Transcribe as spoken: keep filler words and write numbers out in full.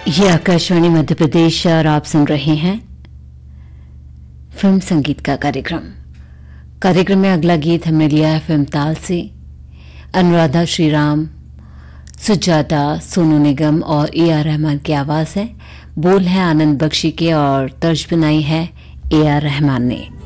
ये आकाशवाणी मध्य प्रदेश और आप सुन रहे हैं फिल्म संगीत का कार्यक्रम। कार्यक्रम में अगला गीत हमने लिया है फिल्म ताल से। अनुराधा श्रीराम, सुजाता, सोनू निगम और ए आर रहमान की आवाज है। बोल है आनंद बख्शी के और तर्ज बनाई है ए आर रहमान ने।